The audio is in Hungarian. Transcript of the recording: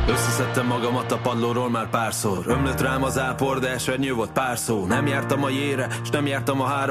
Összeszedtem magamat a padlóról már párszor. Ömlött rám az ápor, de esernyő volt pár szó. Nem jártam a jére, s nem jártam a